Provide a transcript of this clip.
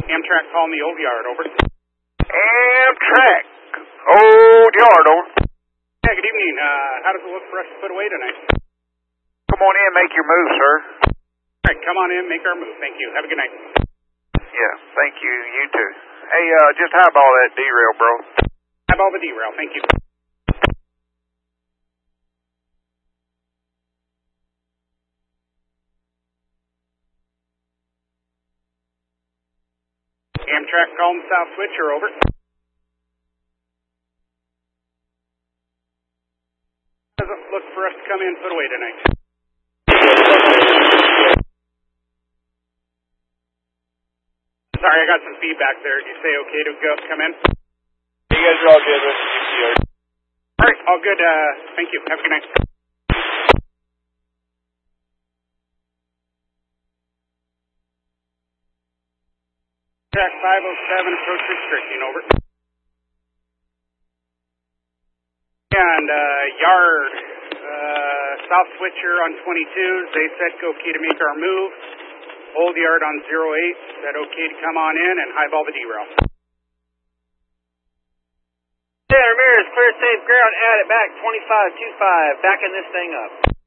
Amtrak calling the old yard, over. Amtrak, old yard, over. Yeah, good evening. How does it look for us to put away tonight? Come on in, make your move, sir. All right, come on in, make our move. Thank you. Have a good night. Yeah, thank you. You too. Hey, just highball that derail, bro. Highball the derail. Thank you. Amtrak calling South Switcher, over. How does it look for us to come in, put away tonight? Sorry, I got some feedback there. Did you say okay to go come in? You guys are all good with the All right, all good. Thank you. Have a good night. Track 507, approach restricting, over. And yard, South Switcher on 22s, they said okay to make our move. Old yard on 08, said okay to come on in and highball the derail. Ramirez, clear safe ground, add it back, 2525, backing this thing up.